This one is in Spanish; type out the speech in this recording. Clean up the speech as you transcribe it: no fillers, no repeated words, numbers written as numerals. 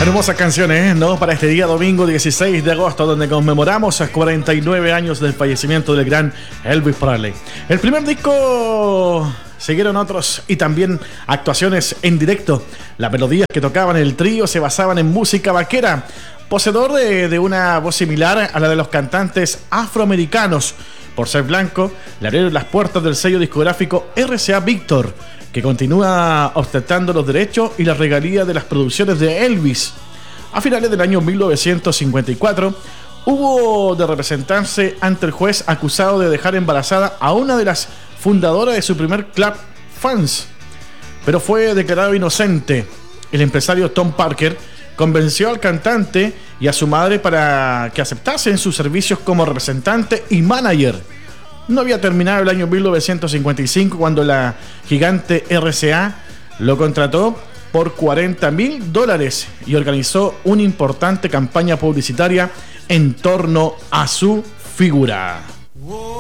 Hermosas canciones, ¿no? Para este día domingo 16 de agosto, donde conmemoramos los 49 años del fallecimiento del gran Elvis Presley. El primer disco, siguieron otros y también actuaciones en directo. Las melodías que tocaban el trío se basaban en música vaquera, poseedor de una voz similar a la de los cantantes afroamericanos. Por ser blanco, le abrieron las puertas del sello discográfico RCA Víctor, que continúa ostentando los derechos y las regalías de las producciones de Elvis. A finales del año 1954, hubo de representarse ante el juez acusado de dejar embarazada a una de las fundadoras de su primer club fans, pero fue declarado inocente. El empresario Tom Parker convenció al cantante y a su madre para que aceptasen sus servicios como representante y manager. No había terminado el año 1955 cuando la gigante RCA lo contrató por $40,000 y organizó una importante campaña publicitaria en torno a su figura.